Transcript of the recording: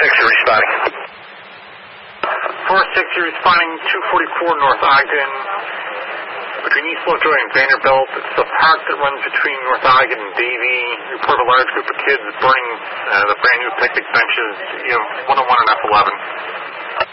you're responding. 4-6, you're responding 244 North Ogden, between East Lovejoy and Vanderbilt. It's the park that runs between North Ogden and Davie. You report a large group of kids burning the brand new picnic benches, 101 and F11.